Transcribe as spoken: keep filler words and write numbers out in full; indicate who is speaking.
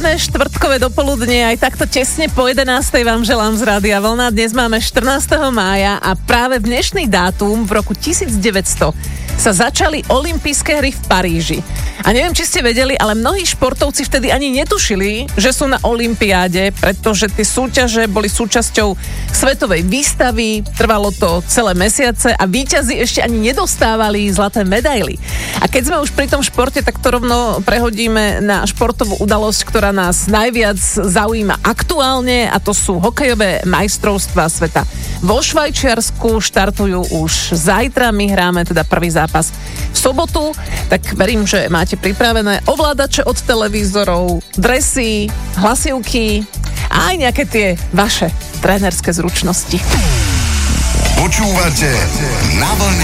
Speaker 1: Príjemné štvrtkové dopoludnie, aj takto tesne po jedenástej vám želám z Rádia Vlna. Dnes máme štrnásteho mája a práve v dnešný dátum v roku devätnásťsto sa začali olympijské hry v Paríži. A neviem, či ste vedeli, ale mnohí športovci vtedy ani netušili, že sú na olympiáde, pretože tie súťaže boli súčasťou svetovej výstavy, trvalo to celé mesiace a víťazi ešte ani nedostávali zlaté medaily. A keď sme už pri tom športe, tak to rovno prehodíme na športovú udalosť, ktorá nás najviac zaujíma aktuálne, a to sú hokejové majstrovstvá sveta. Vo Švajčiarsku štartujú už zajtra, my hráme teda prvý zápas v sobotu, tak verím, že máte pripravené ovládače od televízorov, dresy, hlasivky a aj nejaké tie vaše trénerské zručnosti.
Speaker 2: Počúvate Na vlne